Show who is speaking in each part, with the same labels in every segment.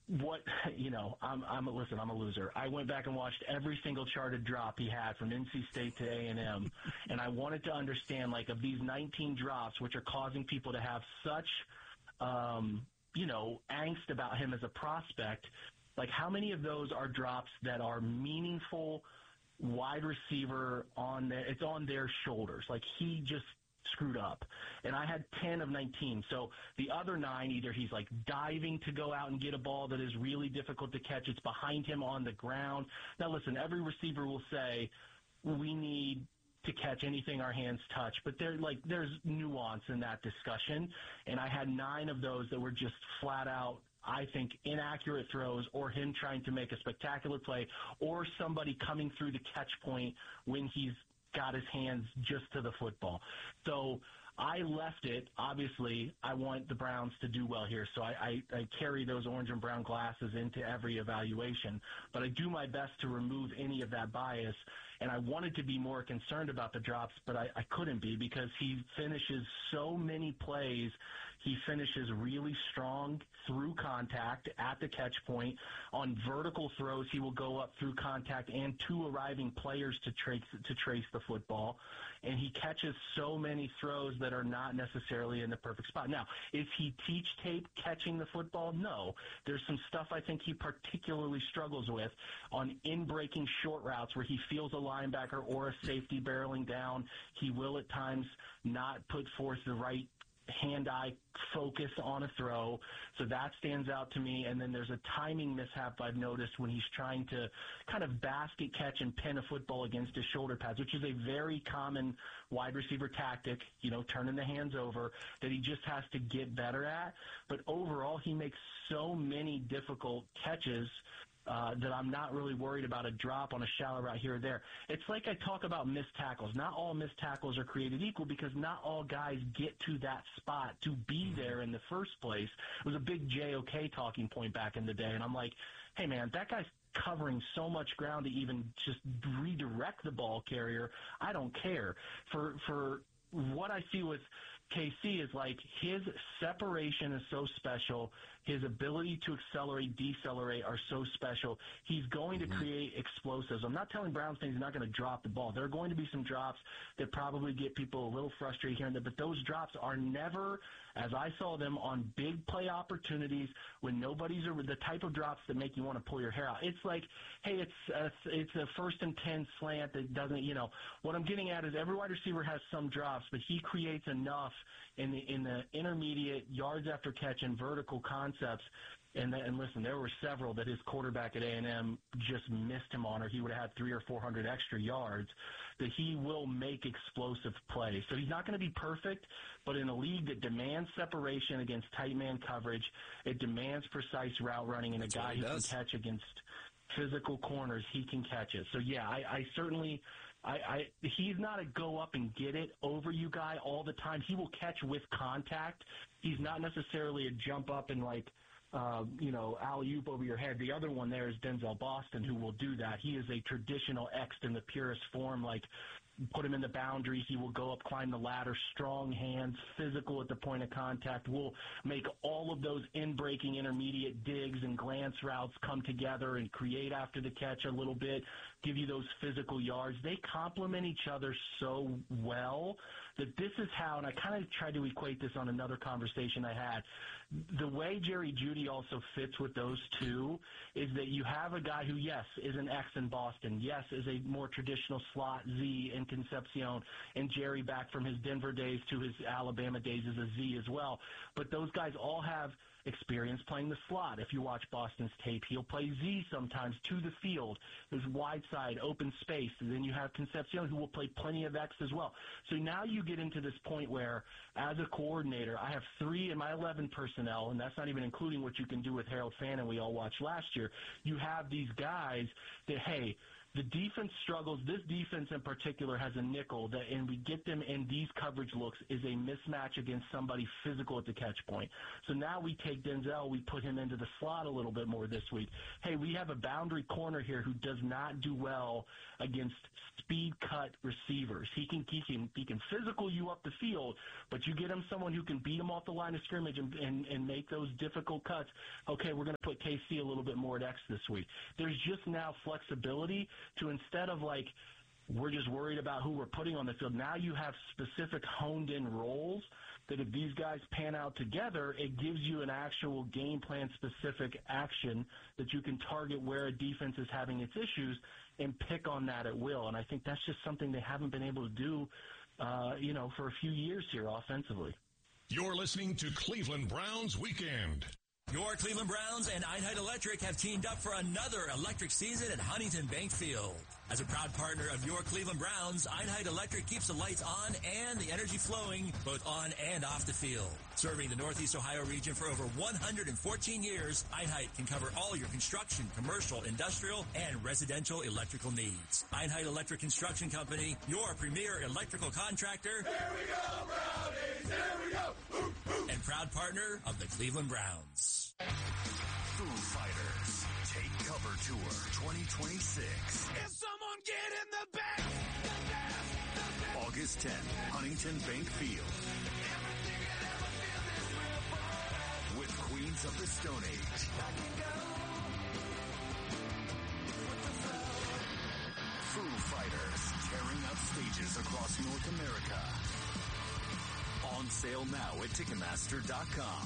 Speaker 1: I'm a loser. I went back and watched every single charted drop he had from NC State to A&M, and I wanted to understand, like, of these 19 drops, which are causing people to have such, angst about him as a prospect, like, how many of those are drops that are meaningful wide receiver it's on their shoulders. Like, he just screwed up. And I had 10 of 19. So the other 9, either he's like diving to go out and get a ball that is really difficult to catch. It's behind him on the ground. Now, listen, every receiver will say, we need to catch anything our hands touch. But there's nuance in that discussion. And I had 9 of those that were just flat out, I think, inaccurate throws, or him trying to make a spectacular play, or somebody coming through the catch point when he's got his hands just to the football. So I left it. Obviously, I want the Browns to do well here, so I carry those orange and brown glasses into every evaluation. But I do my best to remove any of that bias, and I wanted to be more concerned about the drops, but I couldn't be, because he finishes so many plays. He finishes really strong through contact at the catch point. On vertical throws, he will go up through contact and to arriving players to trace the football. And he catches so many throws that are not necessarily in the perfect spot. Now, is he teach tape catching the football? No. There's some stuff I think he particularly struggles with on in-breaking short routes where he feels a linebacker or a safety barreling down. He will at times not put forth the right hand-eye focus on a throw, so that stands out to me. And then there's a timing mishap I've noticed when he's trying to kind of basket catch and pin a football against his shoulder pads, which is a very common wide receiver tactic, turning the hands over, that he just has to get better at. But overall, he makes so many difficult catches that I'm not really worried about a drop on a shallow route here or there. It's like I talk about missed tackles. Not all missed tackles are created equal, because not all guys get to that spot to be there in the first place. It was a big JOK talking point back in the day, and I'm like, hey, man, that guy's covering so much ground to even just redirect the ball carrier. I don't care. For what I see with KC is, like, his separation is so special. His ability to accelerate, decelerate are so special. He's going to create explosives. I'm not telling Browns fans he's not going to drop the ball. There are going to be some drops that probably get people a little frustrated here and there, but those drops are never, as I saw them, on big play opportunities when nobody's the type of drops that make you want to pull your hair out. It's like, hey, it's a 1st and 10 slant that doesn't, what I'm getting at is every wide receiver has some drops, but he creates enough in the intermediate yards after catch and vertical concepts. And listen, there were several that his quarterback at A&M just missed him on, or he would have had 300 or 400 extra yards, that he will make explosive plays. So he's not going to be perfect, but in a league that demands separation against tight man coverage, it demands precise route running, and a guy who can catch against physical corners, he can catch it. So, yeah, I certainly he's not a go up and get it over you guy all the time. He will catch with contact. He's not necessarily a jump up and alley-oop over your head. The other one there is Denzel Boston, who will do that. He is a traditional X in the purest form, like, put him in the boundaries, he will go up, climb the ladder, strong hands, physical at the point of contact, will make all of those in-breaking intermediate digs and glance routes come together and create after the catch a little bit, give you those physical yards. They complement each other so well that this is how, and I kind of tried to equate this on another conversation I had, the way Jerry Jeudy also fits with those two is that you have a guy who, yes, is an X in Boston, yes, is a more traditional slot Z in Concepcion, and Jerry, back from his Denver days to his Alabama days, is a Z as well. But those guys all have experience playing the slot. If you watch Boston's tape, he'll play Z sometimes to the field. There's wide side, open space. And then you have Concepcion, who will play plenty of X as well. So now you get into this point where, as a coordinator, I have 3 in my 11 personnel, and that's not even including what you can do with Harold Fannin we all watched last year. You have these guys that, hey, The defense struggles. This defense in particular has a nickel that, and we get them in these coverage looks, is a mismatch against somebody physical at the catch point. So now we take Denzel, we put him into the slot a little bit more this week. Hey, we have a boundary corner here who does not do well against speed cut receivers. He can physical you up the field, but you get him someone who can beat him off the line of scrimmage and make those difficult cuts. Okay, we're going to put KC a little bit more at X this week. There's just now flexibility to, instead of like we're just worried about who we're putting on the field, now you have specific honed in roles that if these guys pan out together, it gives you an actual game plan specific action that you can target where a defense is having its issues and pick on that at will. And I think that's just something they haven't been able to do, for a few years here offensively.
Speaker 2: You're listening to Cleveland Browns Weekend.
Speaker 3: Your Cleveland Browns and Einheit Electric have teamed up for another electric season at Huntington Bank Field. As a proud partner of your Cleveland Browns, Einheit Electric keeps the lights on and the energy flowing both on and off the field. Serving the Northeast Ohio region for over 114 years, Einheit can cover all your construction, commercial, industrial, and residential electrical needs. Einheit Electric Construction Company, your premier electrical contractor.
Speaker 4: Here we go, Brownies! Here we go! Ooh, ooh.
Speaker 3: And proud partner of the Cleveland Browns.
Speaker 5: Foo Fighters Take Cover Tour 2026.
Speaker 4: If someone get in the back,
Speaker 5: August 10th, Huntington Bank Field. With Queens of the Stone Age. Foo Fighters tearing up stages across North America. On sale now at Ticketmaster.com.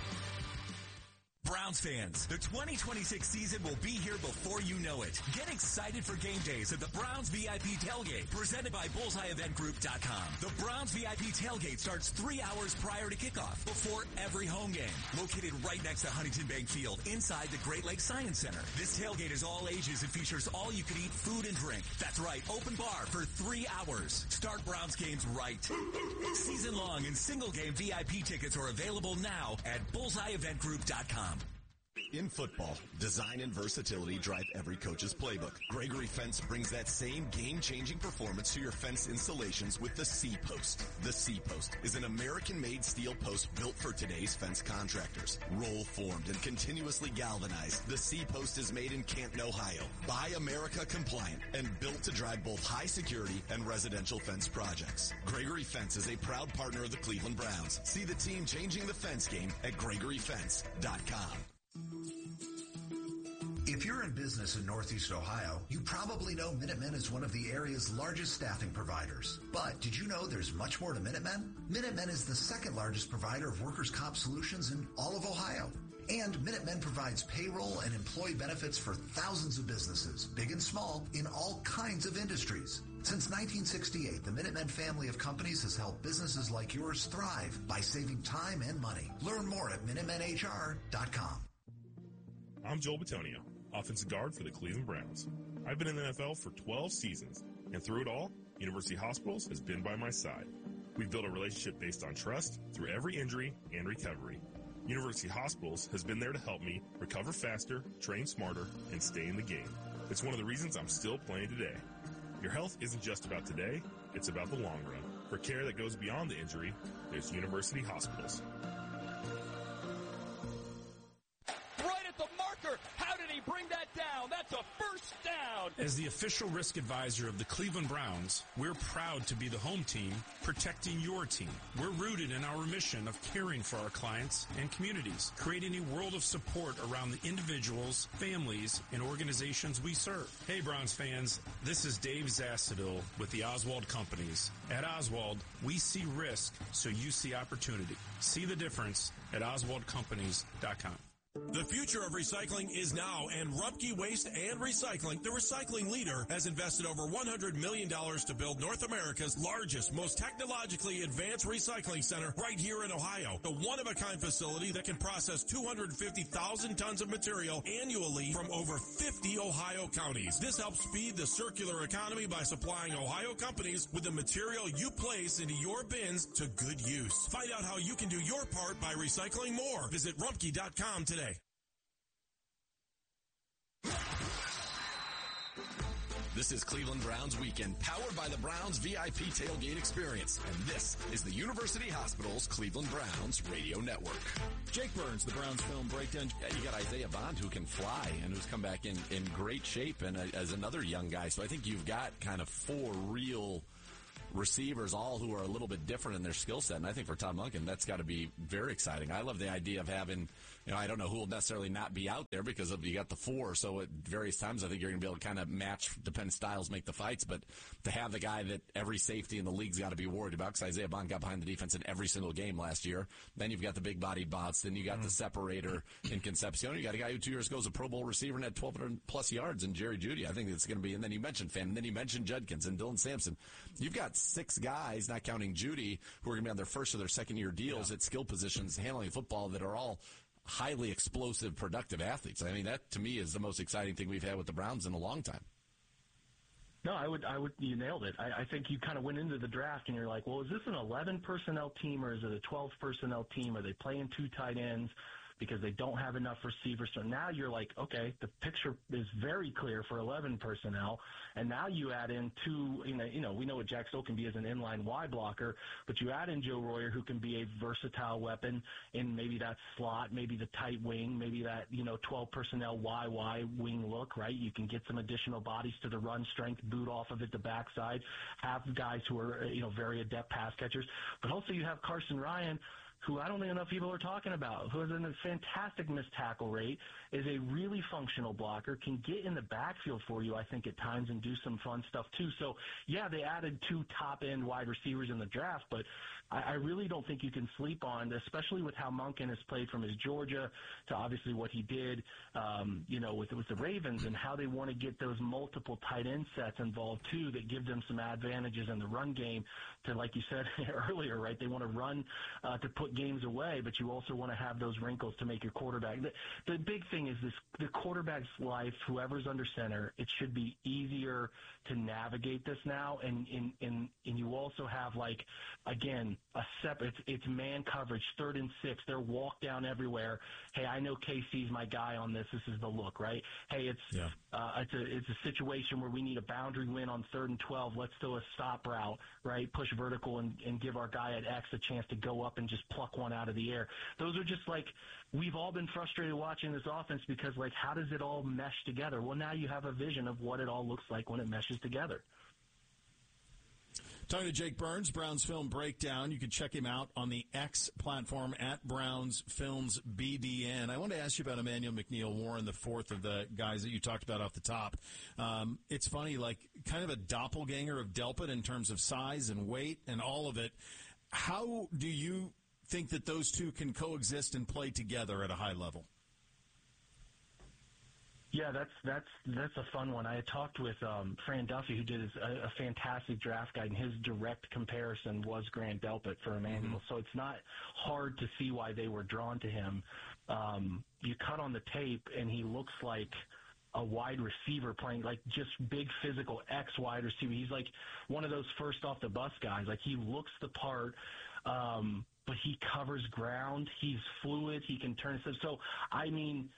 Speaker 3: Browns fans, the 2026 season will be here before you know it. Get excited for game days at the Browns VIP Tailgate, presented by BullseyeEventGroup.com. The Browns VIP Tailgate starts 3 hours prior to kickoff, before every home game. Located right next to Huntington Bank Field, inside the Great Lakes Science Center. This tailgate is all ages and features all-you-can-eat food and drink. That's right, open bar for 3 hours. Start Browns games right. Season-long and single-game VIP tickets are available now at BullseyeEventGroup.com.
Speaker 6: In football, design and versatility drive every coach's playbook. Gregory Fence brings that same game-changing performance to your fence installations with the C-Post. The C-Post is an American-made steel post built for today's fence contractors. Roll-formed and continuously galvanized, the C-Post is made in Canton, Ohio. Buy America compliant and built to drive both high security and residential fence projects. Gregory Fence is a proud partner of the Cleveland Browns. See the team changing the fence game at GregoryFence.com.
Speaker 7: If you're in business in Northeast Ohio, you probably know Minutemen is one of the area's largest staffing providers. But did you know there's much more to Minutemen? Minutemen is the second largest provider of workers' comp solutions in all of Ohio. And Minutemen provides payroll and employee benefits for thousands of businesses, big and small, in all kinds of industries. Since 1968, the Minutemen family of companies has helped businesses like yours thrive by saving time and money. Learn more at MinutemenHR.com.
Speaker 8: I'm Joel Batonio, offensive guard for the Cleveland Browns. I've been in the NFL for 12 seasons, and through it all, University Hospitals has been by my side. We've built a relationship based on trust through every injury and recovery. University Hospitals has been there to help me recover faster, train smarter, and stay in the game. It's one of the reasons I'm still playing today. Your health isn't just about today, it's about the long run. For care that goes beyond the injury, there's University Hospitals.
Speaker 9: As the official risk advisor of the Cleveland Browns, we're proud to be the home team protecting your team. We're rooted in our mission of caring for our clients and communities, creating a world of support around the individuals, families, and organizations we serve. Hey Browns fans, this is Dave Zasadil with the Oswald Companies. At Oswald, we see risk so you see opportunity. See the difference at OswaldCompanies.com.
Speaker 10: The future of recycling is now, and Rumpke Waste and Recycling, the recycling leader, has invested over $100 million to build North America's largest, most technologically advanced recycling center right here in Ohio. A one-of-a-kind facility that can process 250,000 tons of material annually from over 50 Ohio counties. This helps feed the circular economy by supplying Ohio companies with the material you place into your bins to good use. Find out how you can do your part by recycling more. Visit Rumpke.com today.
Speaker 6: This is Cleveland Browns Weekend, powered by the Browns VIP Tailgate Experience. And this is the University Hospital's Cleveland Browns Radio Network.
Speaker 10: Jake Burns, the Browns Film Breakdown.
Speaker 11: Yeah, you got Isaiah Bond, who can fly and who's come back in great shape, and as another young guy. So I think you've got kind of four real receivers, all who are a little bit different in their skill set. And I think for Todd Monken, that's got to be very exciting. I love the idea of having, I don't know who will necessarily not be out there because you got the four. So at various times, I think you're going to be able to kind of match, dependent styles, make the fights. But to have the guy that every safety in the league's got to be worried about, because Isaiah Bond got behind the defense in every single game last year. Then you've got the big-bodied bots. Then you got the separator in Concepcion. You got a guy who 2 years ago was a Pro Bowl receiver and had 1,200-plus yards in Jerry Jeudy. I think it's going to be, and then you mentioned Fant, and then you mentioned Judkins and Dylan Sampson. You've got 6 guys, not counting Jeudy, who are going to be on their first or their second-year deals at skill positions handling football that are all highly explosive, productive athletes. I mean, that to me is the most exciting thing we've had with the Browns in a long time.
Speaker 1: No, I would. You nailed it. I think you kind of went into the draft and you're like, well, is this an 11 personnel team or is it a 12 personnel team? Are they playing 2 tight ends because they don't have enough receivers? So now you're like, okay, the picture is very clear for 11 personnel. And now you add in 2, we know what Jack Stoll can be as an inline Y blocker, but you add in Joe Royer, who can be a versatile weapon in maybe that slot, maybe the tight wing, maybe that, 12 personnel YY wing look, right? You can get some additional bodies to the run strength, boot off of it, the backside, have guys who are, very adept pass catchers. But also you have Carson Ryan, who I don't think enough people are talking about, who has a fantastic missed tackle rate, is a really functional blocker, can get in the backfield for you, I think, at times and do some fun stuff, too. So, yeah, they added 2 top-end wide receivers in the draft, but I really don't think you can sleep on, especially with how Monken has played from his Georgia to obviously what he did, with the Ravens and how they want to get those multiple tight end sets involved, too, that give them some advantages in the run game to, like you said earlier, right, they want to run to put games away, but you also want to have those wrinkles to make your quarterback. The big thing is the quarterback's life, whoever's under center, it should be easier to navigate this now, and you also have, like, again, it's man coverage, 3rd and 6, they're walk down everywhere. Hey, I know KC's my guy on this. This is the look, right? Hey, it's a situation where we need a boundary win on 3rd and 12. Let's do a stop route, right? Push vertical and give our guy at X a chance to go up and just pluck one out of the air. Those are just like, we've all been frustrated watching this offense because, like, how does it all mesh together? Well, now you have a vision of what it all looks like when it meshes together.
Speaker 10: Talking to Jake Burns, Browns Film Breakdown. You can check him out on the X platform at Browns Films BDN. I want to ask you about Emmanuel McNeil Warren, the fourth of the guys that you talked about off the top. It's funny, like kind of a doppelganger of Delpit in terms of size and weight and all of it. How do you think that those two can coexist and play together at a high level?
Speaker 1: Yeah, that's a fun one. I had talked with Fran Duffy, who did a fantastic draft guide, and his direct comparison was Grant Delpit for Emmanuel. Mm-hmm. So it's not hard to see why they were drawn to him. You cut on the tape, and he looks like a wide receiver playing, like, just big physical X wide receiver. He's like one of those first off the bus guys. Like, he looks the part, but he covers ground. He's fluid. He can turn himself. So, I mean,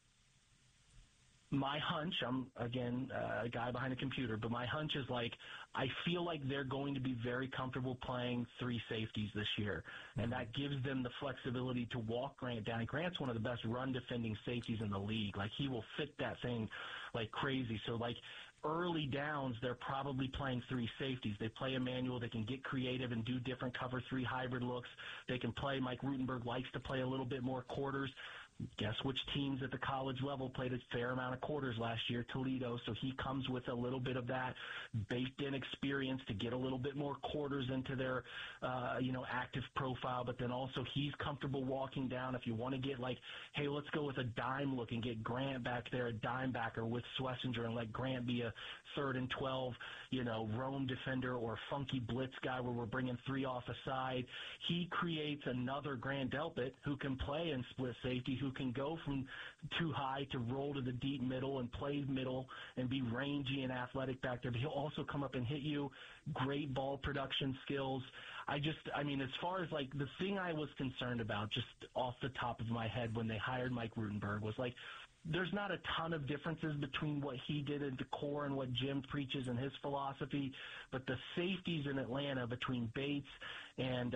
Speaker 1: my hunch, I'm, again, a guy behind a computer, but my hunch is, like, I feel like they're going to be very comfortable playing 3 safeties this year, and that gives them the flexibility to walk Grant down. Grant's one of the best run-defending safeties in the league. Like, he will fit that thing like crazy. So, like, early downs, they're probably playing 3 safeties. They play Emmanuel. They can get creative and do different cover 3 hybrid looks. They can play. Mike Rutenberg likes to play a little bit more quarters. Guess which teams at the college level played a fair amount of quarters last year? Toledo. So he comes with a little bit of that baked-in experience to get a little bit more quarters into their, active profile. But then also he's comfortable walking down. If you want to get like, hey, let's go with a dime look and get Grant back there, a dime backer with Schlesinger, and let Grant be a 3rd and 12, roam defender or funky blitz guy where we're bringing 3 off a side. He creates another Grant Delpit who can play in split safety, who who can go from too high to roll to the deep middle and play middle and be rangy and athletic back there, but he'll also come up and hit you. Great ball production skills. As far as, like, the thing I was concerned about just off the top of my head when they hired Mike Rutenberg was, like, there's not a ton of differences between what he did at the core and what Jim preaches in his philosophy, but the safeties in Atlanta between Bates and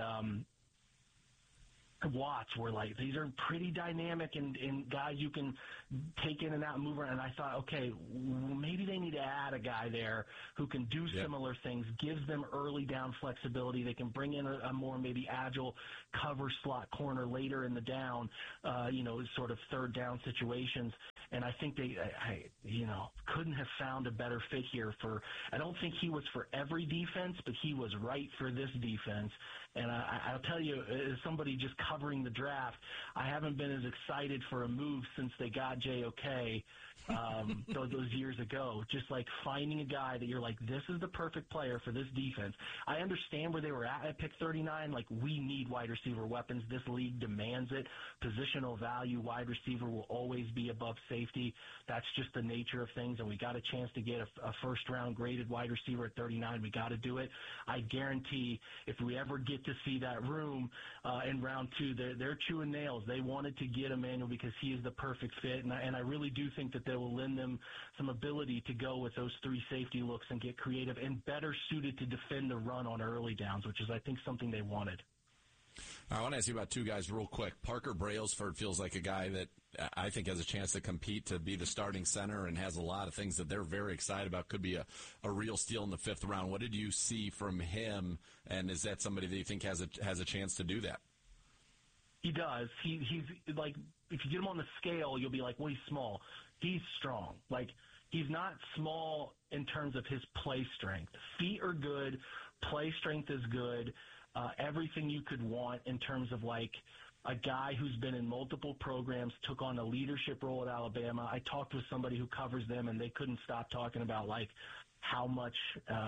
Speaker 1: Watts were like, these are pretty dynamic and guys you can take in and out and move around. And I thought, okay, maybe they need to add a guy there who can do similar things, gives them early down flexibility. They can bring in a more maybe agile cover slot corner later in the down, sort of third down situations. And I think they couldn't have found a better fit here I don't think he was for every defense, but he was right for this defense. And I'll tell you, as somebody just covering the draft, I haven't been as excited for a move since they got JOK those years ago. Just like finding a guy that you're like, this is the perfect player for this defense. I understand where they were at pick 39. Like, we need wide receiver weapons. This league demands it. Positional value, wide receiver will always be above safety. That's just the nature of things, and we got a chance to get a first-round graded wide receiver at 39. We got to do it. I guarantee if we ever get to see that room in round 2, they're chewing nails. They wanted to get Emmanuel because he is the perfect fit, and I really do think that they will lend them some ability to go with those 3 safety looks and get creative and better suited to defend the run on early downs, which is, I think, something they wanted.
Speaker 11: I want to ask you about 2 guys real quick. Parker Brailsford feels like a guy that I think has a chance to compete to be the starting center and has a lot of things that they're very excited about. Could be a real steal in the 5th round. What did you see from him, and is that somebody that you think has a chance to do that?
Speaker 1: He does. He's like, if you get him on the scale, you'll be like, well, he's small. He's strong. Like, he's not small in terms of his play strength. Feet are good. Play strength is good. Everything you could want in terms of, like, a guy who's been in multiple programs, took on a leadership role at Alabama. I talked with somebody who covers them, and they couldn't stop talking about, like, how much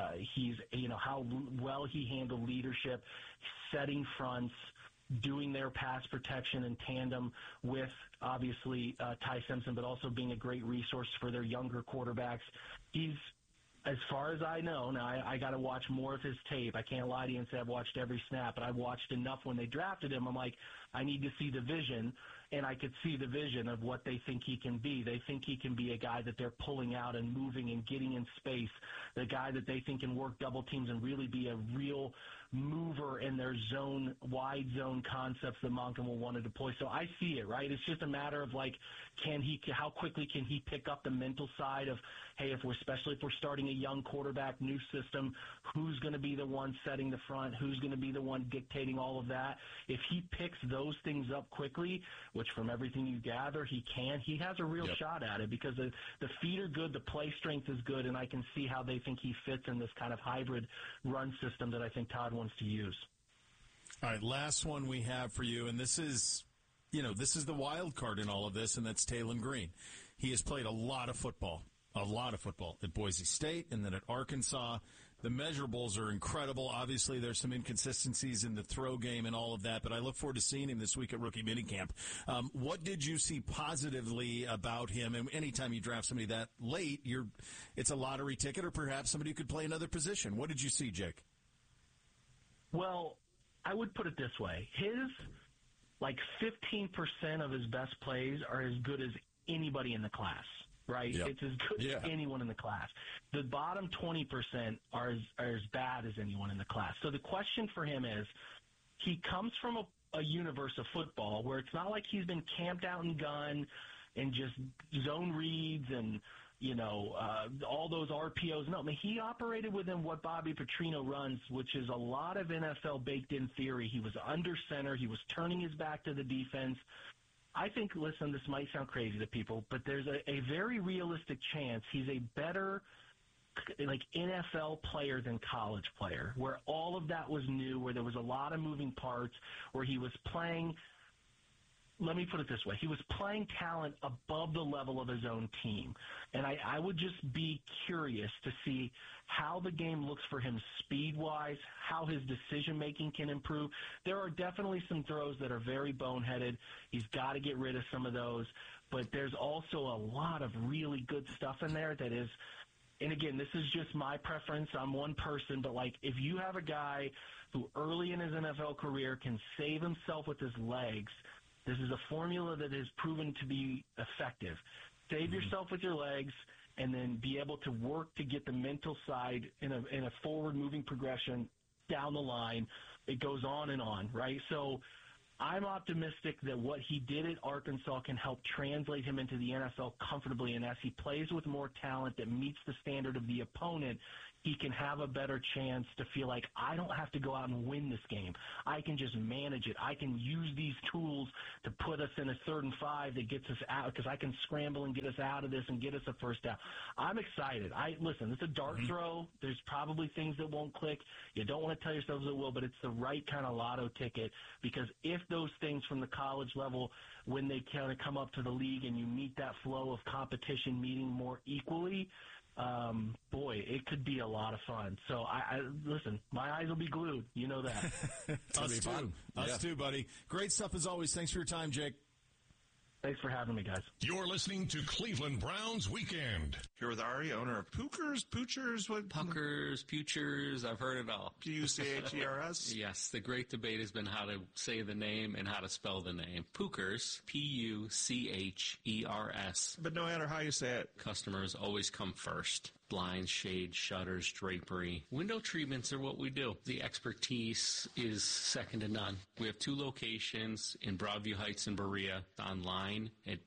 Speaker 1: how well he handled leadership, setting fronts, doing their pass protection in tandem with, obviously, Ty Simpson, but also being a great resource for their younger quarterbacks. He's, as far as I know, now I got to watch more of his tape. I can't lie to you and say I've watched every snap, but I've watched enough when they drafted him. I'm like, I need to see the vision, and I could see the vision of what they think he can be. They think he can be a guy that they're pulling out and moving and getting in space, the guy that they think can work double teams and really be a real mover in their zone, wide zone concepts that Monken will want to deploy. So I see it, right? It's just a matter of, like, how quickly can he pick up the mental side of, hey, especially if we're starting a young quarterback, new system, who's going to be the one setting the front, who's going to be the one dictating all of that. If he picks those things up quickly, which from everything you gather he has a real shot at it because the feet are good, the play strength is good, and I can see how they think he fits in this kind of hybrid run system that I think Todd wants to use.
Speaker 12: All right, last one we have for you, and this is the wild card in all of this, and that's Taylen Green. He has played a lot of football at Boise State and then at Arkansas. The measurables are incredible. Obviously, there's some inconsistencies in the throw game and all of that, but I look forward to seeing him this week at rookie minicamp. What did you see positively about him? And anytime you draft somebody that late, it's a lottery ticket or perhaps somebody who could play another position. What did you see, Jake?
Speaker 1: Well, I would put it this way. 15% of his best plays are as good as anybody in the class. Right? Yep. It's as good as anyone in the class. The bottom 20% are as bad as anyone in the class. So the question for him is, he comes from a universe of football where it's not like he's been camped out and gun and just zone reads and, all those RPOs. No, I mean, he operated within what Bobby Petrino runs, which is a lot of NFL baked-in theory. He was under center. He was turning his back to the defense. I think, listen, this might sound crazy to people, but there's a very realistic chance he's a better NFL player than college player, where all of that was new, where there was a lot of moving parts, where he was playing let me put it this way. He was playing talent above the level of his own team. And I would just be curious to see how the game looks for him speed-wise, how his decision-making can improve. There are definitely some throws that are very boneheaded. He's got to get rid of some of those. But there's also a lot of really good stuff in there that is, and again, this is just my preference. I'm one person, but like if you have a guy who early in his NFL career can save himself with his legs, this is a formula that has proven to be effective. Save yourself with your legs and then be able to work to get the mental side in a forward-moving progression down the line. It goes on and on, right? So I'm optimistic that what he did at Arkansas can help translate him into the NFL comfortably, and as he plays with more talent that meets the standard of the opponent, he can have a better chance to feel like I don't have to go out and win this game. I can just manage it. I can use these tools to put us in a 3rd and 5 that gets us out because I can scramble and get us out of this and get us a first down. I'm excited. Listen, it's a dart throw. There's probably things that won't click. You don't want to tell yourselves it will, but it's the right kind of lotto ticket because if those things from the college level, when they kind of come up to the league and you meet that flow of competition meeting more equally, boy, it could be a lot of fun. So, listen, my eyes will be glued. You know that.
Speaker 12: Us too. Us too, buddy. Great stuff as always. Thanks for your time, Jake.
Speaker 1: Thanks for having me, guys.
Speaker 2: You're listening to Cleveland Browns Weekend.
Speaker 13: Here with Ari, owner of Poochers, what?
Speaker 14: Puckers, Putchers, I've heard it all.
Speaker 13: Puchers?
Speaker 14: Yes, the great debate has been how to say the name and how to spell the name. Poochers, Puchers.
Speaker 13: But no matter how you say it,
Speaker 14: customers always come first. Blinds, shades, shutters, drapery. Window treatments are what we do. The expertise is second to none. We have 2 locations in Broadview Heights and Berea, online at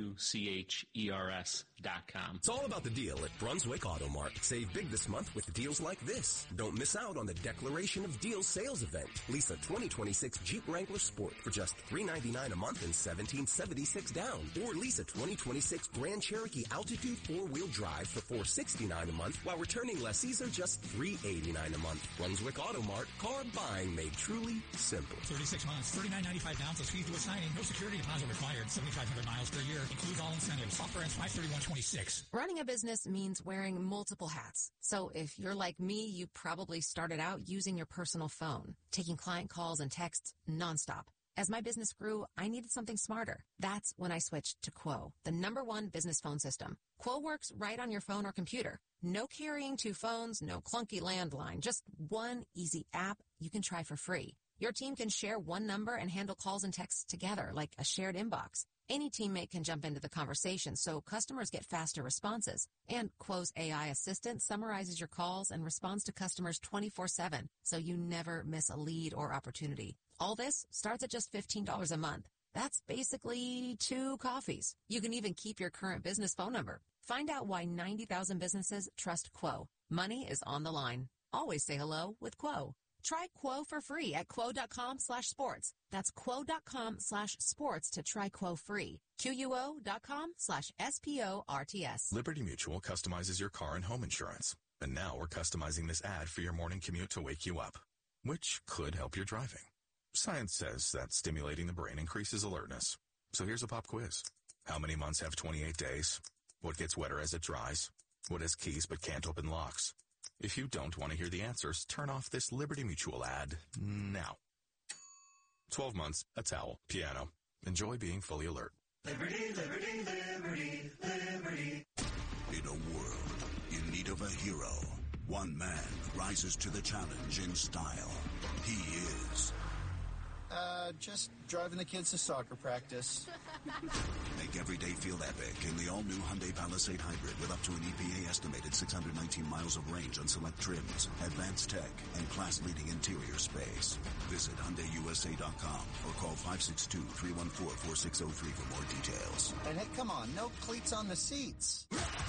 Speaker 14: puchers.com.
Speaker 15: It's all about the deal at Brunswick Auto Mart. Save big this month with deals like this. Don't miss out on the Declaration of Deals sales event. Lease a 2026 Jeep Wrangler Sport for just $399 a month and $1,776 down. Or lease a 2026 Grand Cherokee Altitude 4-wheel drive for $469 a month, while returning lessees are just $389 a month. Brunswick Auto Mart, car buying made truly simple.
Speaker 16: 36 months, $39.95 down plus fees to a signing. No security deposit required. 7,500 miles per year. Includes all incentives. Offer ends 5/31/26.
Speaker 17: Running a business means wearing multiple hats. So if you're like me, you probably started out using your personal phone, taking client calls and texts nonstop. As my business grew, I needed something smarter. That's when I switched to Quo, the #1 business phone system. Quo works right on your phone or computer. No carrying 2 phones, no clunky landline, just one easy app you can try for free. Your team can share one number and handle calls and texts together like a shared inbox. Any teammate can jump into the conversation, so customers get faster responses. And Quo's AI assistant summarizes your calls and responds to customers 24/7, so you never miss a lead or opportunity. All this starts at just $15 a month. That's basically 2 coffees. You can even keep your current business phone number. Find out why 90,000 businesses trust Quo. Money is on the line. Always say hello with Quo. Try Quo for free at quo.com/sports. That's quo.com/sports to try Quo free. QUO.com/SPORTS.
Speaker 18: Liberty Mutual customizes your car and home insurance. And now we're customizing this ad for your morning commute to wake you up, which could help your driving. Science says that stimulating the brain increases alertness. So here's a pop quiz. How many months have 28 days? What gets wetter as it dries? What has keys but can't open locks? If you don't want to hear the answers, turn off this Liberty Mutual ad now. 12 months, a towel, piano. Enjoy being fully alert.
Speaker 4: Liberty, liberty, liberty, liberty.
Speaker 19: In a world in need of a hero, one man rises to the challenge in style. He is...
Speaker 20: just driving the kids to soccer practice.
Speaker 19: Make every day feel epic in the all-new Hyundai Palisade Hybrid with up to an EPA-estimated 619 miles of range on select trims, advanced tech, and class-leading interior space. Visit HyundaiUSA.com or call 562-314-4603 for more details.
Speaker 20: And hey, come on, no cleats on the seats.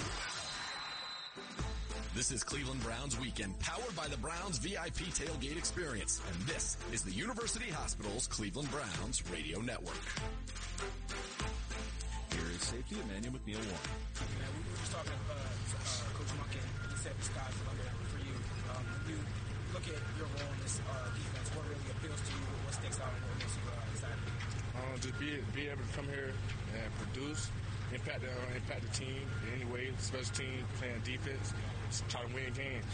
Speaker 6: This is Cleveland Browns Weekend, powered by the Browns VIP Tailgate Experience. And this is the University Hospital's Cleveland Browns Radio Network.
Speaker 11: Here is safety Emmanuel McNeil Warren.
Speaker 21: We were just talking to Coach Monken. He said the sky's the limit for you. When you look at your role in this defense, what really appeals to you? What sticks out and what makes you excited?
Speaker 5: Just be able to come here and produce, impact the team in any way, special team, playing defense, try to win games.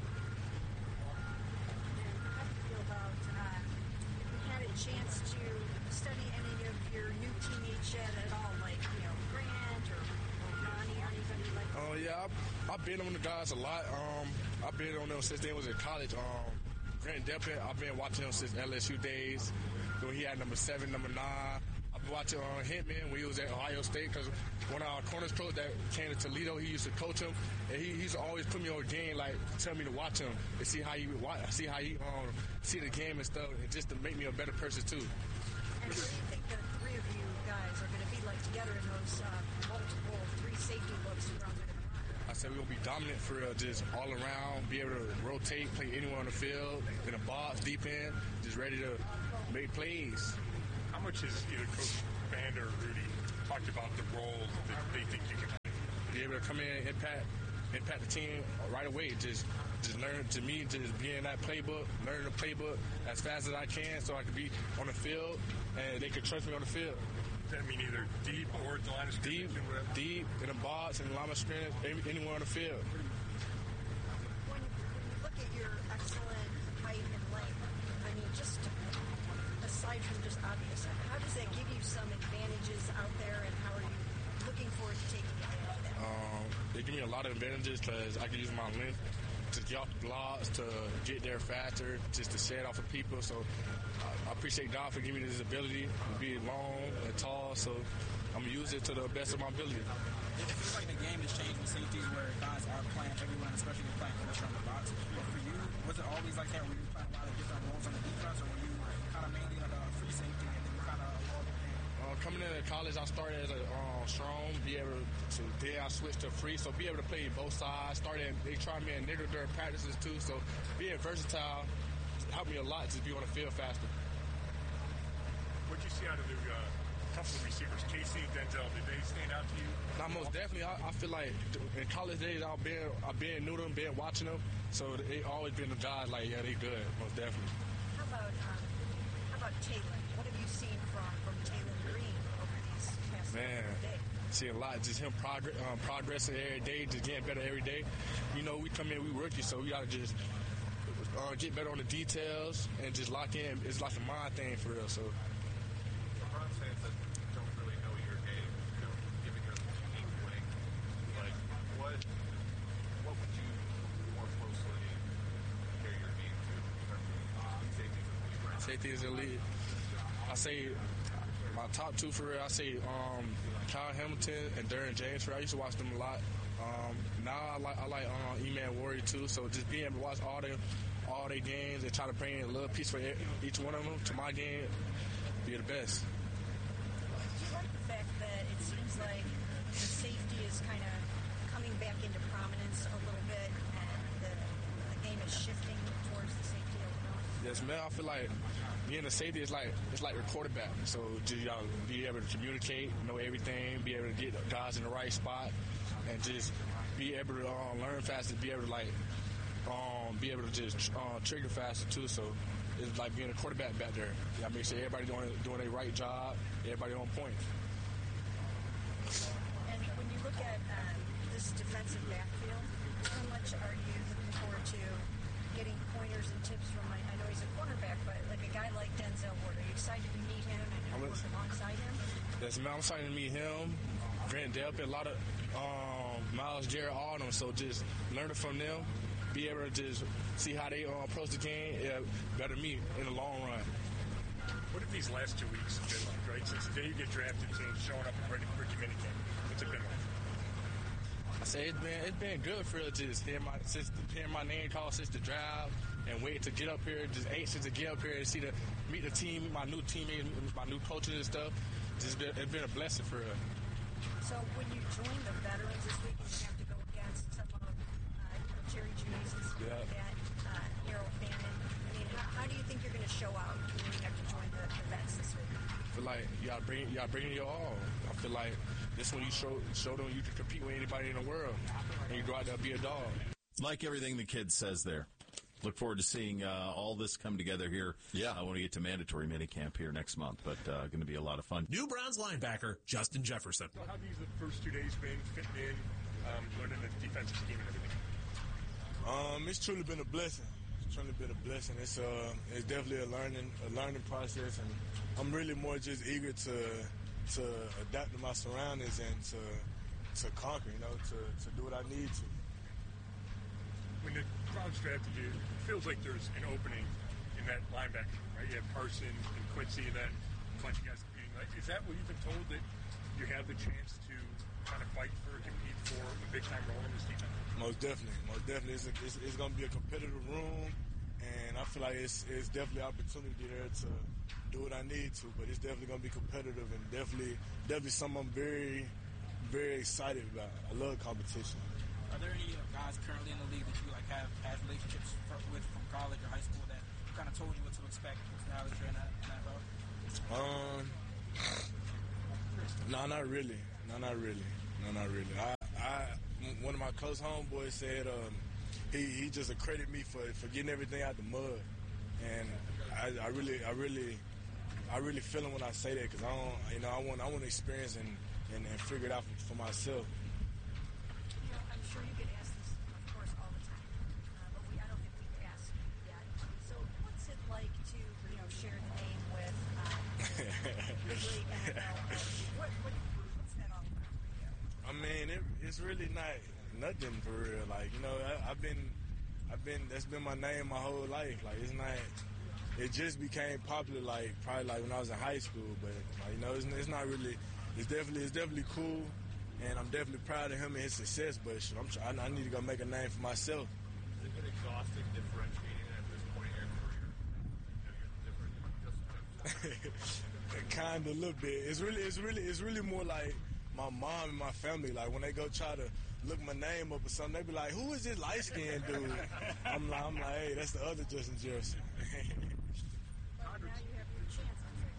Speaker 22: How do you feel about, you had a chance to study any of your new teammates yet at all, like, Grant or Ronnie or anybody like that?
Speaker 5: Oh, yeah, I've been on the guys a lot. I've been on them since they was in college. Grant Delpit, I've been watching him since LSU days. When he had number 7, number 9. I've been watching Hitman when he was at Ohio State because one of our corners coach that came to Toledo, he used to coach him, and he used to always put me on a game, like tell me to watch him and see how he see the game and stuff, and just to make me a better person too.
Speaker 22: And what do you think the three of you guys are going to be like together in those multiple 3 safety looks the Browns are going to run?
Speaker 5: I said we're going to be dominant for just all around, be able to rotate, play anywhere on the field, in a box, deep end, just ready to make plays.
Speaker 23: How much is either Coach Vander or Rudy talked about the role that they think you can play?
Speaker 5: Be able to come in, impact the team right away. Just learn, to me, just be in that playbook, learn the playbook as fast as I can so I can be on the field and they can trust me on the field.
Speaker 23: Does that mean either deep or the line of scrimmage?
Speaker 5: Deep, in the box, in the line of scrimmage, anywhere on the field.
Speaker 22: When you look at your excellent height and length, I mean, just aside from just obvious, how does that give you some advantages out there, and how are you looking forward to taking advantage of that?
Speaker 5: It gives me a lot of advantages because I can use my length to get off the blocks, to get there faster, just to shed off of people. So I appreciate God for giving me this ability to be long and tall. So I'm going to use it to the best of my ability.
Speaker 21: It feels like the game has changed with safeties where guys are playing everyone, especially if playing pressure on the box. But for you, was it always like that where you playing a lot of different roles on the defense, or were you kind of mainly like a free safety and then you kind of evolved your game?
Speaker 5: Coming into college, I started as a strong, then I switched to free, so be able to play both sides. They tried me in nickel during practices too, so being versatile helped me a lot to be on the field faster.
Speaker 23: What did you see out of the couple of receivers, Casey and Denzel? Did they stand out to you?
Speaker 5: Now, most definitely. I feel like in college days, I've been new to them, been watching them, so they always been the guys like, yeah, they good, most definitely.
Speaker 22: How about Taylor? What have you seen from Taylor Green over these past days?
Speaker 5: See a lot, just him progressing every day, just getting better every day. We come in, we rookies, so we got to just get better on the details and just lock in. It's like a mind thing for real. So.
Speaker 23: LeBron fans that don't really know your game, giving your team winning, like what would you more closely compare your game to in terms of safety is elite?
Speaker 5: Safety is elite. I say my top 2 for real. I say Kyle Hamilton and Derwin James. For real. I used to watch them a lot. Now I like E-Man Warrior too. So just being able to watch all their games and try to bring a little piece for each one of them to my game, be the best.
Speaker 22: Do you like the fact that it seems like the safety is kind of coming back into prominence a little bit, and the game is shifting towards the safety a little?
Speaker 5: Yes, man. I feel like being a safety is like your quarterback. So you gotta be able to communicate, know everything, be able to get guys in the right spot, and just be able to learn faster, be able to just trigger faster too. So it's like being a quarterback back there. You gotta make sure everybody doing their right job, everybody on point.
Speaker 22: And when you look at this defensive backfield, how much are you looking forward to getting pointers and tips from, I know he's a cornerback, but like a guy like Denzel Ward? Are you excited to meet him and work alongside him?
Speaker 5: Yes, man, I'm excited to meet him, Grant Delpit, a lot of Miles Garrett, all of them. So just learning from them, be able to just see how they approach the game, better me in the long run.
Speaker 23: What have these last 2 weeks been like, right? Since the day you get drafted to showing up in rookie minicamp, what's it been like?
Speaker 5: I say it's been good for just hearing my name called since the draft and waiting to get up here, just anxious to get up here and meet the team, my new teammates, my new coaches and stuff. It's been a blessing for real.
Speaker 22: So when you join the veterans this week and you have to go against some of Jerry Judy's and stuff like that, Harold Fannin, I mean, how do you think you're going to show out when you have to join the vets this week?
Speaker 5: I feel like you gotta bring it your all. I feel like this when you show them you can compete with anybody in the world, and you go out there and be a dog.
Speaker 12: Like everything the kid says there. Look forward to seeing all this come together here.
Speaker 11: Yeah.
Speaker 12: When we get to mandatory minicamp here next month, but going to be a lot of fun.
Speaker 10: New Browns linebacker Justin Jefferson.
Speaker 23: So how have these first 2 days been fitting in, learning the defensive scheme and everything?
Speaker 5: It's truly been a blessing. It's definitely a learning process, and I'm really more just eager to adapt to my surroundings and to conquer, to do what I need to.
Speaker 23: When the Browns drafted you, it feels like there's an opening in that linebacker, right? You have Carson and Quincy, and then a bunch of guys competing. Like, is that what you've been told, that you have the chance to kind of compete for a big-time role in this defense? Most definitely. It's going to be a competitive room, and I feel like it's definitely opportunity there to do what I need to, but it's definitely going to be competitive and definitely something I'm very, very excited about. I love competition.
Speaker 21: Are there any guys currently in the league that you have relationships with from college or high school that kind of told you what to expect now that you're in that road?
Speaker 5: No, not really. One of my close homeboys said he just accredited me for getting everything out the mud, and I really feel him when I say that, because I want to experience and figure it out for myself.
Speaker 22: I'm sure you get asked this, of course, all the time, but I don't think we've asked you yet. So what's it like to, share the name with Big League NFL? What's that all about for you?
Speaker 5: I mean, it's really nothing for real. Like, I've been that's been my name my whole life. Like, it's not. It just became popular probably when I was in high school. But it's not really. It's definitely cool. And I'm definitely proud of him and his success, but I need to go make a name for myself.
Speaker 23: Has it been exhausting differentiating at this point in your career?
Speaker 5: Kind of a little bit. It's really more like my mom and my family. Like, when they go try to look my name up or something, they be like, "Who is this light-skinned dude?" I'm like, hey, that's the other Justin Jefferson.
Speaker 22: Well, now you have your chance.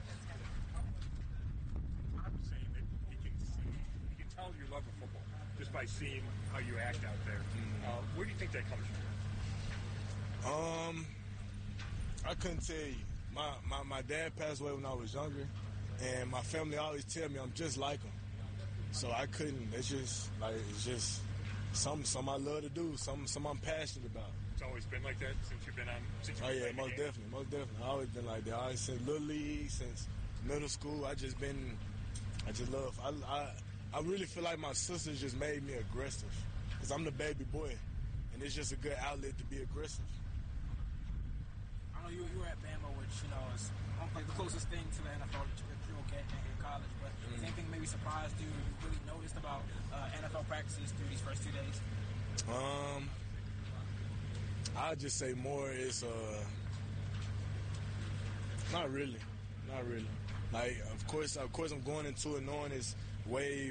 Speaker 23: I'm saying that he can tell you love of football just by seeing how you act out there. Where do you think that comes from?
Speaker 5: I couldn't tell you. My dad passed away when I was younger, and my family always tell me I'm just like him. So I couldn't. It's just something I love to do, something I'm passionate about.
Speaker 23: It's always been like that since you've been on.
Speaker 5: Oh yeah, most definitely. I've always been like that. I always since Little League, since middle school. I just love. I really feel like my sisters just made me aggressive, because I'm the baby boy, and it's just a good outlet to be aggressive.
Speaker 21: I know you were at Bama, which is like the closest thing to the NFL that you'll get in college. But is anything maybe surprised you really noticed about NFL practices through these first 2 days?
Speaker 5: I'd just say more is not really. Like, of course I'm going into it knowing it's way.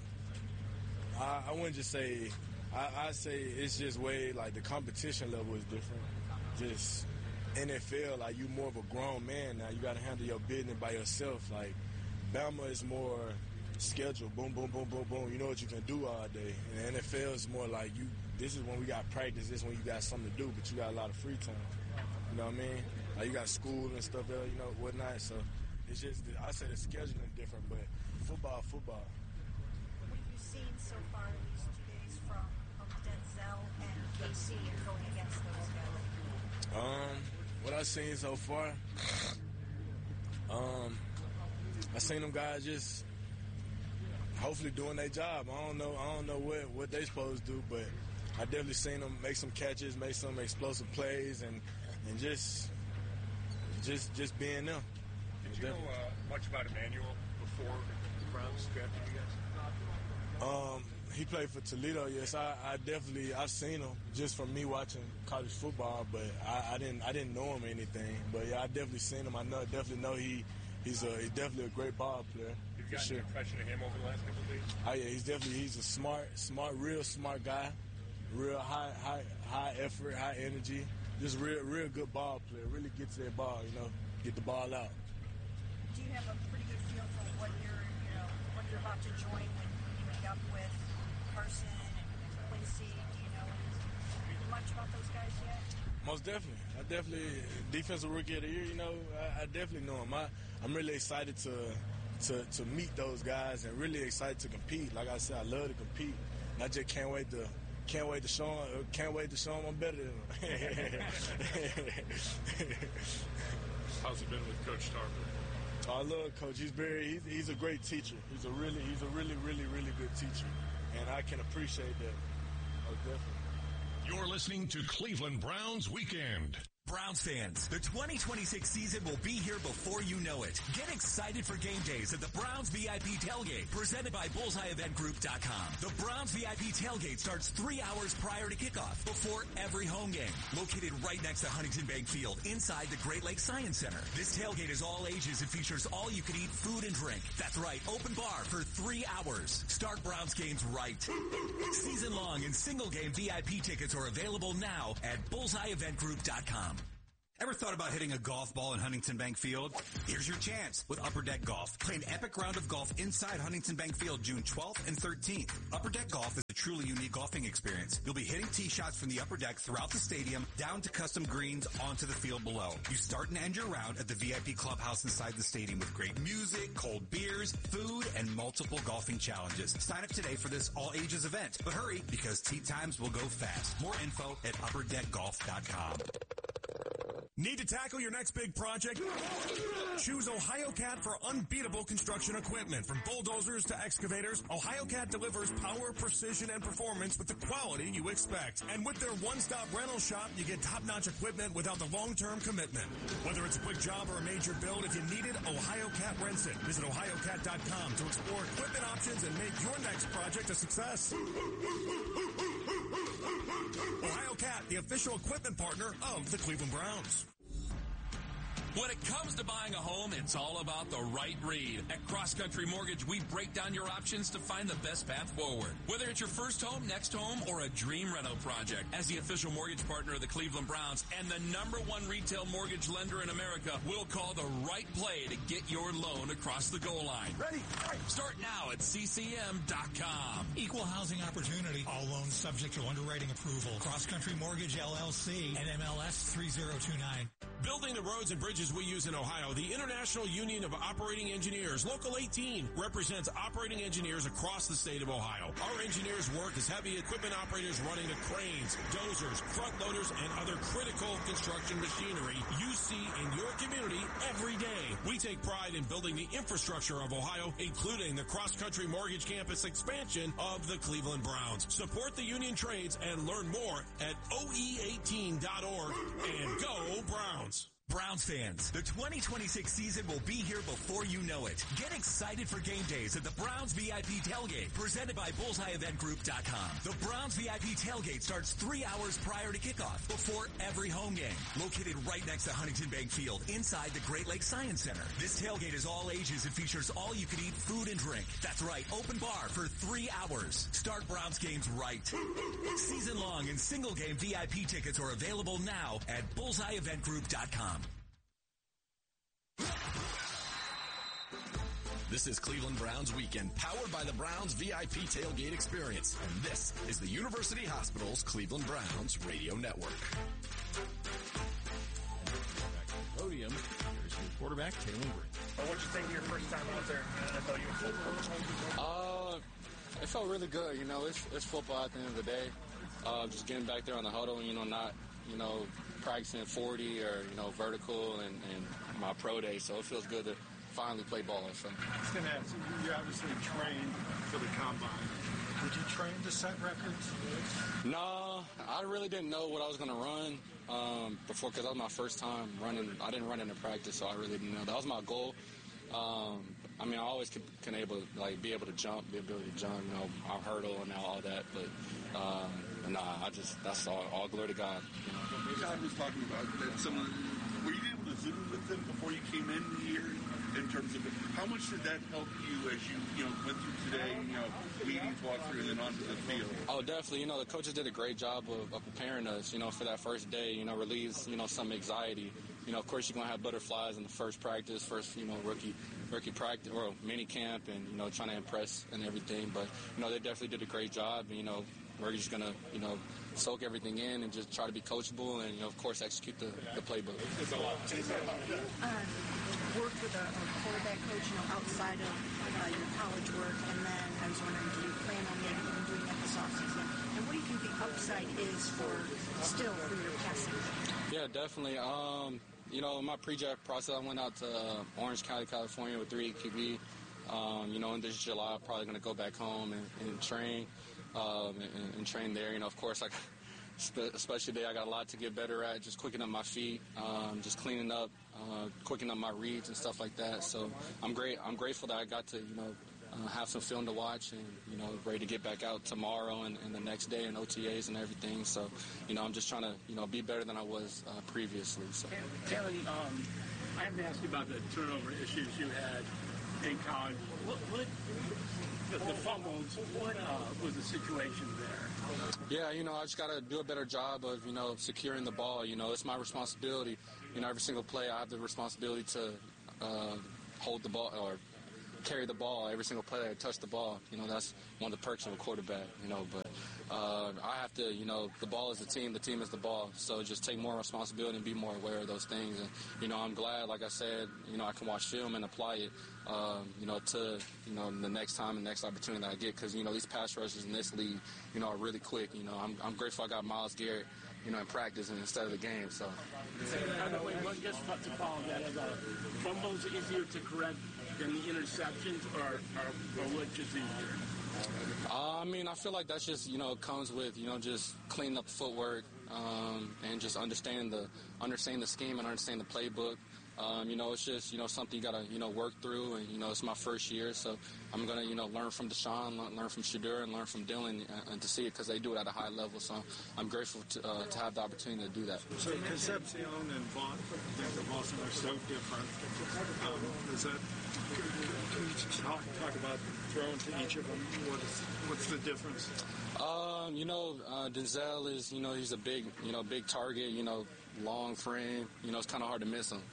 Speaker 5: I wouldn't just say. I say it's just way, like, the competition level is different. Just NFL, like, you more of a grown man now. You got to handle your business by yourself. Like, Bama is more scheduled. Boom, boom, boom, boom, boom. You know what you can do all day. And the NFL is more like this is when we got practice. This is when you got something to do, but you got a lot of free time. You know what I mean? Like, you got school and stuff there, whatnot. So it's just, I say the scheduling is different, but football.
Speaker 22: What have you seen so far in these 2 days from Denzel and KC going against those guys?
Speaker 5: What I've seen so far, I seen them guys just hopefully doing their job. I don't know what they supposed to do, but I definitely seen them make some catches, make some explosive plays, and just being them.
Speaker 23: Did you know much about Emmanuel before the Browns drafted you guys?
Speaker 5: He played for Toledo. Yes, I've seen him just from me watching college football, but I didn't know him or anything. But yeah, I definitely seen him. I definitely know he's definitely a great ball player.
Speaker 23: You've gotten an impression of him over the last couple of days?
Speaker 5: Oh yeah, he's a smart, real smart guy. Real high effort, high energy. Just real good ball player. Really gets that ball, get the ball out.
Speaker 22: Do you have a pretty good feel for what you're about to join when you meet up with Carson and Quincy? Do you know much about those guys yet?
Speaker 5: Most definitely. I definitely, defensive rookie of the year, I definitely know him. I'm really excited to meet those guys and really excited to compete. Like I said, I love to compete. And I just can't wait to show him I'm better than him.
Speaker 9: How's it been with Coach Tarver?
Speaker 5: I love Coach. He's a great teacher. He's a really, really good teacher. And I can appreciate that. Oh, definitely.
Speaker 2: You're listening to Cleveland Browns Weekend.
Speaker 3: Browns fans, the 2026 season will be here before you know it. Get excited for game days at the Browns VIP Tailgate, presented by BullseyeEventGroup.com. The Browns VIP Tailgate starts 3 hours prior to kickoff, before every home game. Located right next to Huntington Bank Field, inside the Great Lakes Science Center. This tailgate is all ages and features all-you-can-eat food and drink. That's right, open bar for 3 hours. Start Browns games right. Season-long and single-game VIP tickets are available now at BullseyeEventGroup.com.
Speaker 7: Ever thought about hitting a golf ball in Huntington Bank Field? Here's your chance with Upper Deck Golf. Play an epic round of golf inside Huntington Bank Field June 12th and 13th. Upper Deck Golf is a truly unique golfing experience. You'll be hitting tee shots from the upper deck throughout the stadium, down to custom greens onto the field below. You start and end your round at the VIP clubhouse inside the stadium with great music, cold beers, food, and multiple golfing challenges. Sign up today for this all-ages event. But hurry, because tee times will go fast. More info at upperdeckgolf.com.
Speaker 10: Need to tackle your next big project? Choose OhioCat for unbeatable construction equipment. From bulldozers to excavators, OhioCat delivers power, precision, and performance with the quality you expect. And with their one-stop rental shop, you get top-notch equipment without the long-term commitment. Whether it's a quick job or a major build, if you need it, OhioCat rents it. Visit OhioCat.com to explore equipment options and make your next project a success. OhioCat, the official equipment partner of the Cleveland Browns.
Speaker 8: When it comes to buying a home, it's all about the right read. At Cross Country Mortgage, we break down your options to find the best path forward. Whether it's your first home, next home, or a dream rental project, as the official mortgage partner of the Cleveland Browns and the #1 retail mortgage lender in America, we'll call the right play to get your loan across the goal line. Ready? Start now at CCM.com.
Speaker 16: Equal housing opportunity. All loans subject to underwriting approval. Cross Country Mortgage, LLC, NMLS 3029.
Speaker 10: Building the roads and bridges we use in Ohio, the International Union of Operating Engineers, Local 18, represents operating engineers across the state of Ohio. Our engineers work as heavy equipment operators running the cranes, dozers, front loaders, and other critical construction machinery you see in your community every day. We take pride in building the infrastructure of Ohio, including the cross-country mortgage campus expansion of the Cleveland Browns. Support the union trades and learn more at OE18.org, and go Browns.
Speaker 3: Browns fans, the 2026 season will be here before you know it. Get excited for game days at the Browns VIP Tailgate, presented by BullseyeEventGroup.com. The Browns VIP Tailgate starts 3 hours prior to kickoff, before every home game. Located right next to Huntington Bank Field, inside the Great Lakes Science Center. This tailgate is all ages and features all-you-can-eat food and drink. That's right, open bar for 3 hours. Start Browns games right. Season-long and single-game VIP tickets are available now at BullseyeEventGroup.com.
Speaker 6: This is Cleveland Browns Weekend, powered by the Browns VIP Tailgate Experience. And this is the University Hospital's Cleveland Browns Radio Network.
Speaker 12: Podium, here's your quarterback, Taylor Green.
Speaker 24: What'd you think of your first time out there in NFL uniform?
Speaker 25: It felt really good. You know, it's football at the end of the day. Just getting back there on the huddle and, not, practicing 40 or, vertical and my pro day. So it feels good to finally play ball. So.
Speaker 26: I was going to ask, you obviously trained for the combine. Did you train to set records?
Speaker 25: No, I really didn't know what I was going to run before, because that was my first time running. I didn't run into practice, so I really didn't know. That was my goal. I always can be able to jump, the ability to jump, our hurdle and all that. But that's all glory to God.
Speaker 27: John was talking about that. Were you able to Zoom with them before you came in here? In terms of how much did that help you as you went through today, meetings, walkthrough, and then onto the field?
Speaker 25: Oh, definitely. The coaches did a great job of preparing us, for that first day. Relieves some anxiety. of course you're going to have butterflies in the first practice, rookie practice or mini camp, and, trying to impress and everything. But, they definitely did a great job. And, we're just going to, soak everything in and just try to be coachable and, of course, execute the playbook.
Speaker 22: Worked with a quarterback coach, outside of your college work, and then I was wondering, do you plan on maybe even doing that this offseason? And what do you think the upside is for your passing?
Speaker 25: Yeah, definitely. In my pre-draft process, I went out to Orange County, California with 3 QB. In this July, I'm probably going to go back home and train and train there. Of course, especially today, I got a lot to get better at, just quickening up my feet, just cleaning up, quickening up my reads and stuff like that. So I'm grateful that I got to, have some film to watch and, ready to get back out tomorrow and the next day in OTAs and everything. So, I'm just trying to, be better than I was previously. So.
Speaker 1: Taylor, I have to ask you about the turnover issues you had in college. What the fumbles, what was the situation there?
Speaker 25: Yeah, I just got to do a better job of, securing the ball. It's my responsibility. Every single play I have the responsibility to hold the ball or carry the ball. Every single play I touch the ball. That's one of the perks of a quarterback, but I have to, the ball is the team is the ball. So just take more responsibility and be more aware of those things. And, I'm glad, like I said, I can watch film and apply it, to, the next time and next opportunity that I get. Because, these pass rushers in this league, are really quick. I'm grateful I got Myles Garrett, in practice and instead of the game. So.
Speaker 1: Just to follow that, are fumbles easier to correct than the interceptions, or which is easier?
Speaker 25: I feel like that's just, comes with, just cleaning up the footwork and just understanding the scheme and understanding the playbook. It's just, something you got to, work through. And, it's my first year, so I'm going to, learn from Deshaun, learn from Shadur, and learn from Dylan and to see it because they do it at a high level. So I'm grateful to have the opportunity to do that.
Speaker 26: So Concepcion and Vaughn, I think of Boston are so different. Can you talk about throwing to each of them? What's the difference?
Speaker 25: Denzel is, he's a big target, long frame. It's kind of hard to miss him.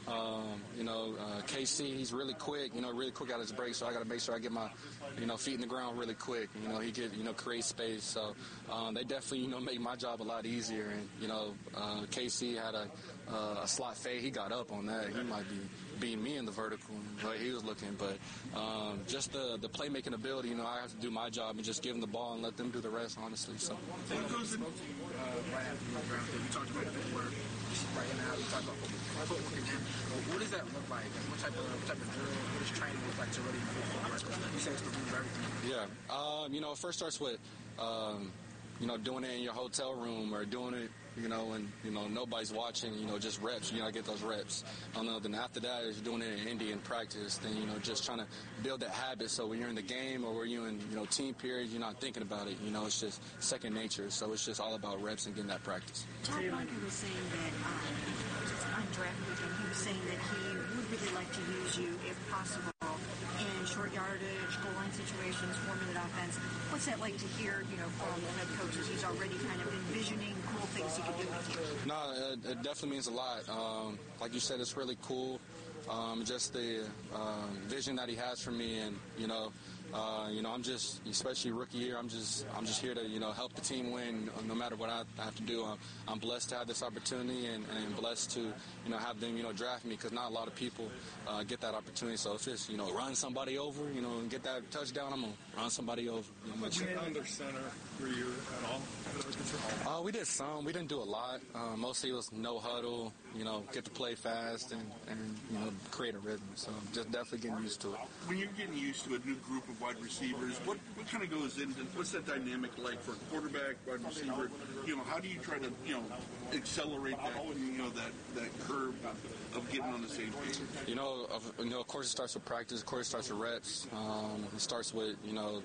Speaker 25: KC, he's really quick, really quick out his break, so I got to make sure I get my, feet in the ground really quick. He could, create space. So they definitely, make my job a lot easier. And, KC had a slot fade. He got up on that. He might be beating me in the vertical, but he was looking. But just the playmaking ability, I have to do my job and just give them the ball and let them do the rest, honestly. So.
Speaker 21: What goes in? Right after you draft it, you talked about footwork. Right now, you talked about footwork again. What does that look like? What type of drill? What does training look like to really improve footwork? You say it's the root of everything.
Speaker 25: Yeah. It first starts with, doing it in your hotel room or doing it, when, nobody's watching, just reps. You got to get those reps. Then after that is doing it in Indian practice. Then, just trying to build that habit so when you're in the game or when you're in, team periods, you're not thinking about it. It's just second nature. So it's just all about reps and getting that practice.
Speaker 22: Todd Monken was saying that on draft weekend, he was saying that he would really like to use you, if possible, in short yardage, goal line situations, 4-minute offense. What's that like to hear, from head coaches? He's already kind of envisioning cool things he could do with you.
Speaker 25: No, it definitely means a lot. Like you said, it's really cool. Just the vision that he has for me, and I'm just, especially rookie year, I'm just here to help the team win no matter what I have to do. I'm blessed to have this opportunity and blessed to have them draft me because not a lot of people get that opportunity. So if it's run somebody over and get that touchdown, I'm gonna run somebody over.
Speaker 26: Which under center were you at all?
Speaker 25: We did some. We didn't do a lot. Mostly it was no huddle. Get to play fast and create a rhythm. So just definitely getting used to it.
Speaker 27: When you're getting used to a new group of wide receivers, what kind of goes into what's that dynamic like for a quarterback, wide receiver? How do you try to accelerate that that curve of getting on the same page?
Speaker 25: Of course it starts with practice. Of course it starts with reps. It starts with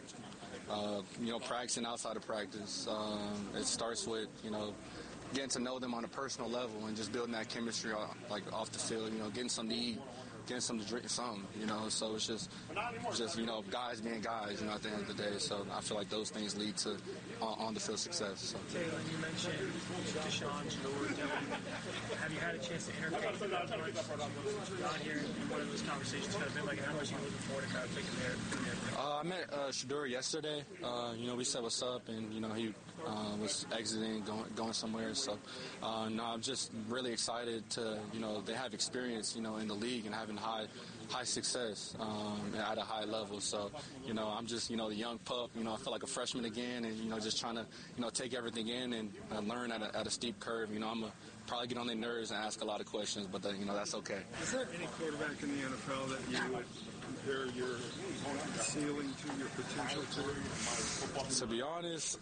Speaker 25: practicing outside of practice. It starts with getting to know them on a personal level and just building that chemistry off the field. Getting something to eat. getting some to drink, something, you know. So it's just you know, guys being guys, you know, at the end of the day. So I feel like those things lead to on the field success. So.
Speaker 24: Taylor, you mentioned Deshaun, Shador, have you had a chance to interface with them much since you got here, and what have those conversations kind of been like, and how much are you looking forward to kind of taking there?
Speaker 25: I met Shador yesterday. You know, we said what's up, and, you know, he was exiting, going somewhere. So, no, I'm just really excited to, you know, they have experience, you know, in the league and having high success at a high level. So, you know, I'm just, you know, the young pup. You know, I feel like a freshman again, and, you know, just trying to, you know, take everything in and learn at a steep curve. You know, I'm probably get on their nerves and ask a lot of questions, but, you know, that's okay.
Speaker 26: Is there any quarterback in the NFL that you would compare your ceiling to, your potential to?
Speaker 25: To be honest,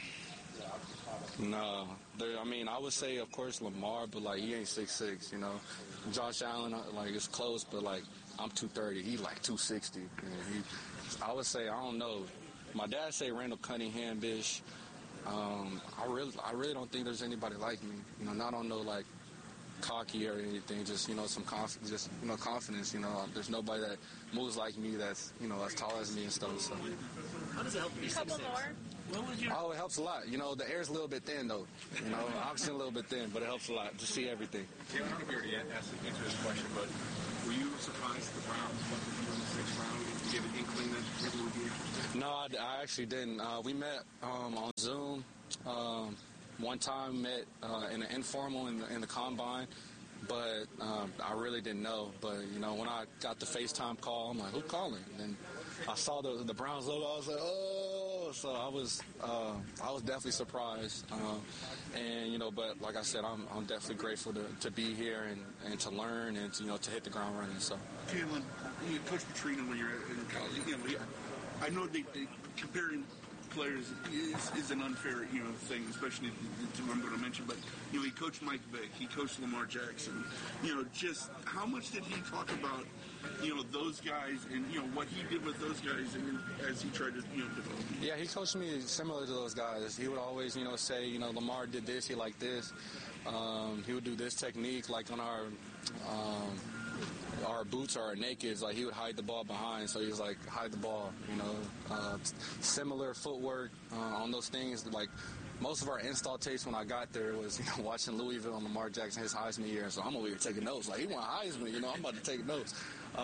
Speaker 25: no. I mean, I would say, of course, Lamar, but, like, he ain't 6'6", you know. Josh Allen, like, it's close, but, like, I'm 230. He, like, 260. I would say, I don't know. My dad say Randall Cunningham-ish. I really don't think there's anybody like me. You know, not on no, like, cocky or anything. Just, you know, some confidence. You know, there's nobody that moves like me that's, you know, as tall as me and stuff. So.
Speaker 24: How does it help you? A couple more.
Speaker 25: Oh, it helps a lot. You know, the air's a little bit thin, though. You know, oxygen a little bit thin, but it helps a lot to see everything.
Speaker 23: Taylor, I don't know if you already answered this question, but were you surprised the Browns went with you in the 6th round? Did you get an inkling that people would be interested?
Speaker 25: No, I actually didn't. We met on Zoom one time, met in an informal in the combine, but I really didn't know. But, you know, when I got the FaceTime call, I'm like, who's calling? And I saw the Browns logo. I was like, oh. So I was definitely surprised. And, you know, but like I said, I'm definitely grateful to be here and to learn and, you know, to hit the ground running. So.
Speaker 27: Jalen, Coach Petrino, when you're in college, you know, I know they comparing players is an unfair, you know, thing, especially to what I'm going to mention. But, you know, he coached Mike Vick, he coached Lamar Jackson. You know, just how much did he talk about, you know, those guys and, you know, what he did with those guys and as he tried to, you know, develop them?
Speaker 25: Yeah, he coached me similar to those guys. He would always, you know, say, you know, Lamar did this, he liked this. He would do this technique, like on our boots or our nakeds, like he would hide the ball behind, so he was like, hide the ball, you know. Similar footwork on those things. Like most of our install tapes when I got there was, you know, watching Louisville and Lamar Jackson, his Heisman year, so I'm over here taking notes. Like, he won Heisman, you know, I'm about to take notes.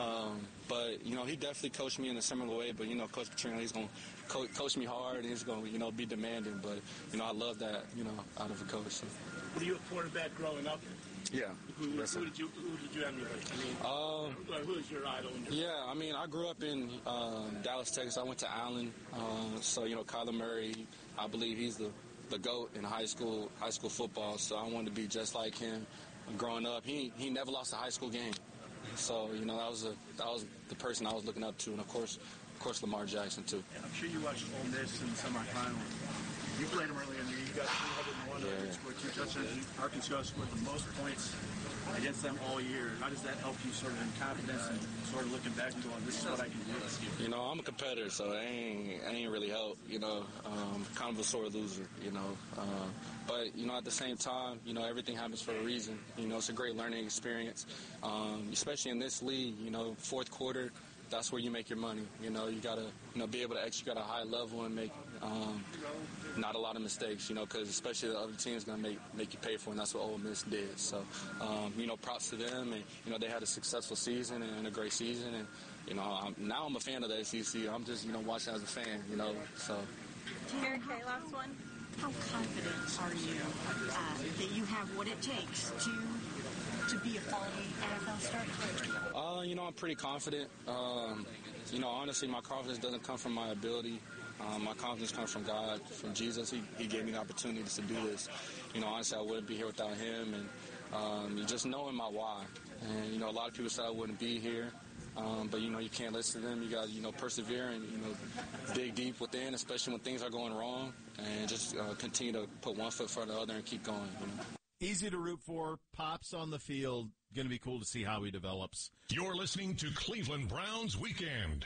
Speaker 25: But, you know, he definitely coached me in a similar way, but, you know, Coach Petrino, he's going to coach me hard, and he's going to, you know, be demanding, but, you know, I love that, you know, out of a coach. So.
Speaker 1: Were you a quarterback growing up?
Speaker 25: Yeah.
Speaker 1: Who did you emulate? I mean, who is your idol?
Speaker 25: Yeah, I mean, I grew up in Dallas, Texas. I went to Allen. So, you know, Kyler Murray, I believe he's the GOAT in high school football. So I wanted to be just like him. Growing up, he never lost a high school game. So, you know, that was the person I was looking up to. And, of course, Lamar Jackson, too.
Speaker 24: And I'm sure you watched Ole Miss in the semifinal. You played them earlier in the year. You got 301.
Speaker 25: Yeah.
Speaker 24: Scored 2 touchdowns. Arkansas scored the most points against them all year. How does that help you sort of in confidence and sort of looking back and going, this is what I can do?
Speaker 25: You know, I'm a competitor, so it ain't really help. You know, kind of a sore loser, you know. But, you know, at the same time, you know, everything happens for a reason. You know, it's a great learning experience, especially in this league. You know, fourth quarter, that's where you make your money. You know, you got to, you know, be able to execute at a high level and make not a lot of mistakes, you know, because especially the other team's going to make you pay for it, and that's what Ole Miss did. So, you know, props to them. And, you know, they had a successful season and a great season. And, you know, now I'm a fan of the SEC. I'm just, you know, watching as a fan, you know, so.
Speaker 22: Mary Kay, last one.
Speaker 4: How confident are you that you have what it takes to be a quality NFL starter?
Speaker 25: You know, I'm pretty confident. You know, honestly, my confidence doesn't come from my ability. My confidence comes from God, from Jesus. He gave me the opportunity to do this. You know, honestly, I wouldn't be here without him. And just knowing my why. And, you know, a lot of people said I wouldn't be here. But, you know, you can't listen to them. You got to, you know, persevere and, you know, dig deep within, especially when things are going wrong. And just continue to put one foot in front of the other and keep going, you know.
Speaker 12: Easy to root for. Pops on the field. Going to be cool to see how he develops.
Speaker 2: You're listening to Cleveland Browns Weekend.
Speaker 13: Woo!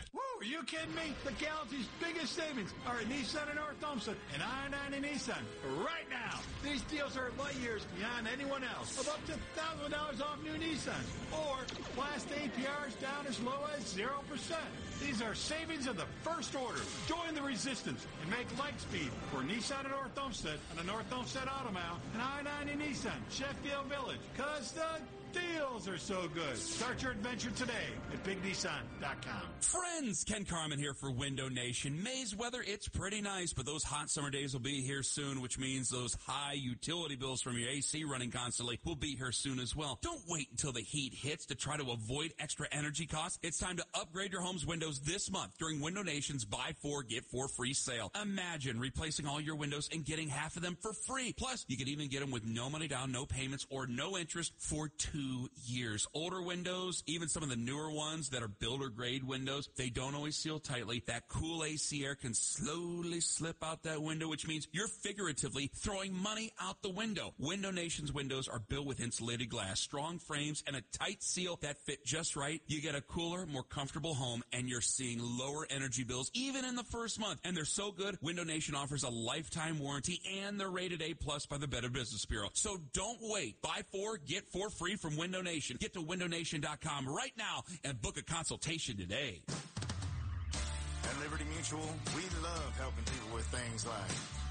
Speaker 13: Are you kidding me? The Galaxy's biggest savings are at Nissan in North Olmsted and I-90 Nissan right now. These deals are light years beyond anyone else, of up to $1,000 off new Nissans, or Class APRs down as low as 0%. These are savings of the first order. Join the resistance and make light speed for Nissan in North Olmsted on the North Olmsted Auto Mall and I-90 Nissan, Sheffield Village, because the deals are so good. Start your adventure today at BigNissan.com.
Speaker 8: Friends, Ken Carmen here for Window Nation. May's weather, it's pretty nice, but those hot summer days will be here soon, which means those high utility bills from your AC running constantly will be here soon as well. Don't wait until the heat hits to try to avoid extra energy costs. It's time to upgrade your home's windows this month during Window Nation's Buy 4, Get 4 free sale. Imagine replacing all your windows and getting half of them for free. Plus, you can even get them with no money down, no payments, or no interest for 2 years. Older windows, even some of the newer ones that are builder grade windows, they don't always seal tightly. That cool AC air can slowly slip out that window, which means you're figuratively throwing money out the window. Window Nation's windows are built with insulated glass, strong frames, and a tight seal that fit just right. You get a cooler, more comfortable home, and you're seeing lower energy bills even in the first month. And they're so good, Window Nation offers a lifetime warranty, and they're rated A+ by the Better Business Bureau. So don't wait. Buy 4, get 4 free from Window Nation. Get to windownation.com right now and book a consultation today.
Speaker 14: At Liberty Mutual, we love helping people with things like